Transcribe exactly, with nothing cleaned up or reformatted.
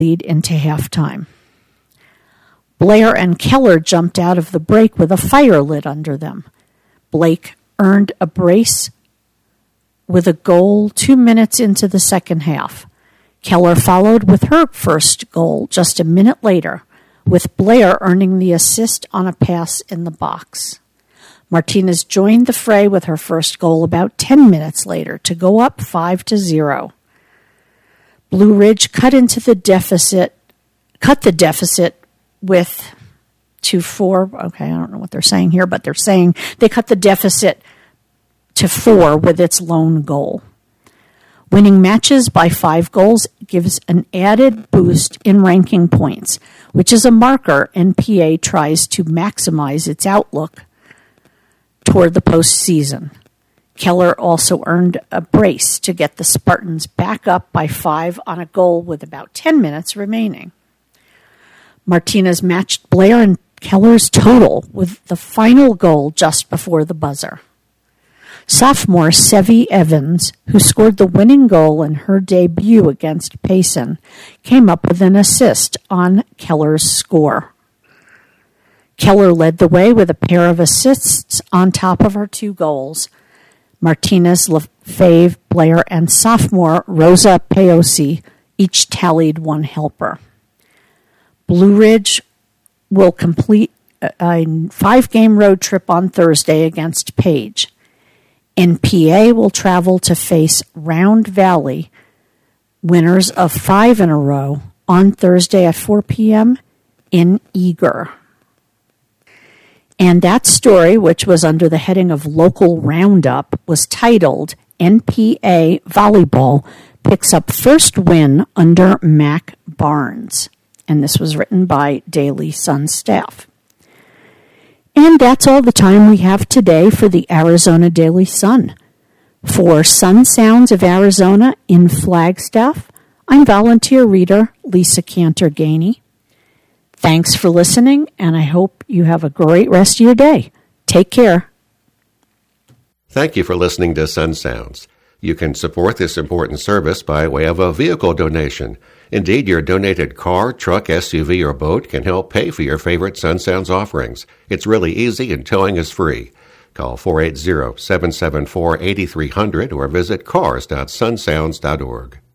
lead into halftime. Blair and Keller jumped out of the break with a fire lit under them. Blake earned a brace with a goal two minutes into the second half. Keller followed with her first goal just a minute later, with Blair earning the assist on a pass in the box. Martinez joined the fray with her first goal about ten minutes later to go up five to zero. Blue Ridge cut into the deficit, cut the deficit with to four. Okay, I don't know what they're saying here, but they're saying they cut the deficit to four with its lone goal. Winning matches by five goals gives an added boost in ranking points, which is a marker N P A tries to maximize its outlook toward the postseason. Keller also earned a brace to get the Spartans back up by five on a goal with about ten minutes remaining. Martinez matched Blair and Keller's total with the final goal just before the buzzer. Sophomore Sevy Evans, who scored the winning goal in her debut against Payson, came up with an assist on Keller's score. Keller led the way with a pair of assists on top of her two goals. Martinez, LaFave, Blair, and sophomore Rosa Paosi each tallied one helper. Blue Ridge will complete a five-game road trip on Thursday against Page. N P A will travel to face Round Valley, winners of five in a row, on Thursday at four p.m. in Eager. And that story, which was under the heading of Local Roundup, was titled N P A Volleyball Picks Up First Win Under Mac Barnes. And this was written by Daily Sun staff. And that's all the time we have today for the Arizona Daily Sun. For Sun Sounds of Arizona in Flagstaff, I'm volunteer reader Lisa Cantor-Gainey. Thanks for listening, and I hope you have a great rest of your day. Take care. Thank you for listening to Sun Sounds. You can support this important service by way of a vehicle donation. Indeed, your donated car, truck, S U V, or boat can help pay for your favorite Sun Sounds offerings. It's really easy and towing is free. Call four eight zero, seven seven four, eight three zero zero or visit cars dot sun sounds dot org.